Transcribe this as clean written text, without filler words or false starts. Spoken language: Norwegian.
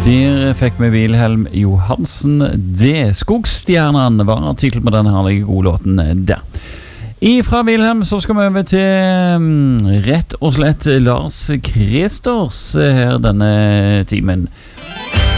Der fikk vi Wilhelm Johansen. Det Skogstjernen var artikkel på denne herlige gode låten der. Fra Wilhelm så skal vi over til rett og slett Lars Kristers her denne timen.